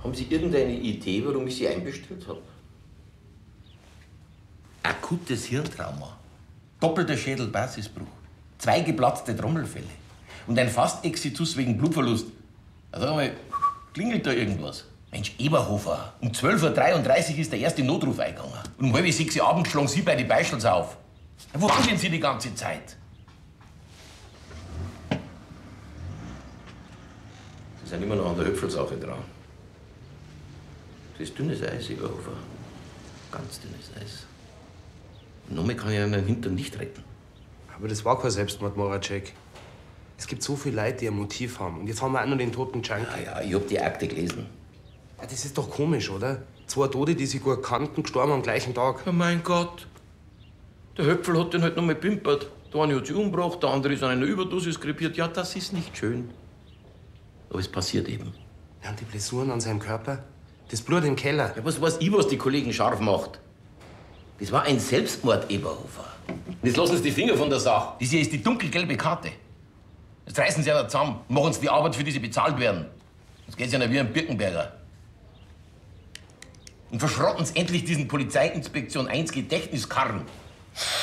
Haben Sie irgendeine Idee, warum ich Sie einbestellt habe? Akutes Hirntrauma. Doppelter Schädelbasisbruch. 2 geplatzte Trommelfelle. Und ein Fast-Exitus wegen Blutverlust. Also sag mal, klingelt da irgendwas? Mensch, Eberhofer, um 12:33 Uhr ist der erste Notruf eingegangen. Und um 5:30 Uhr abends schlagen Sie bei die Beischels auf. Ja, wo waren denn Sie die ganze Zeit? Sie sind immer noch an der Höpfelsache dran. Das ist dünnes Eis, Eberhofer. Ganz dünnes Eis. Und nochmal kann ich Ihnen den Hintern nicht retten. Aber das war kein Selbstmord, Moracek. Es gibt so viele Leute, die ein Motiv haben. Und jetzt haben wir auch noch den toten Junkie. Ja, ich hab die Akte gelesen. Ja, das ist doch komisch, oder? 2 Tote, die sich gut kannten, gestorben am gleichen Tag. Ja, mein Gott. Der Höpfel hat den halt noch mal pimpert. Der eine hat sich umgebracht, der andere ist an einer Überdosis krepiert. Ja, das ist nicht schön. Aber es passiert eben. Ja, und die Blessuren an seinem Körper? Das Blut im Keller. Ja, was weiß ich, was die Kollegen scharf macht? Das war ein Selbstmord, Eberhofer. Jetzt lassen Sie die Finger von der Sache. Das hier ist die dunkelgelbe Karte. Jetzt reißen Sie ja zusammen und machen Sie die Arbeit, für die Sie bezahlt werden. Jetzt geht's ja nicht wie ein Birkenberger. Und verschrotten Sie endlich diesen Polizeiinspektion 1 Gedächtniskarren.